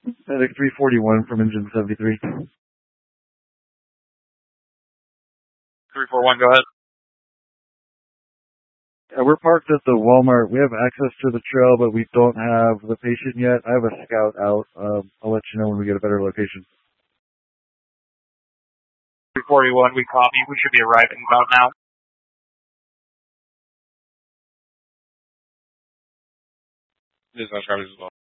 Medic 341 from engine 73. 341, go ahead. We're parked at the Walmart. We have access to the trail, but we don't have the patient yet. I have a scout out. I'll let you know when we get a better location. 341, we copy. We should be arriving about now. This is not Travis as well.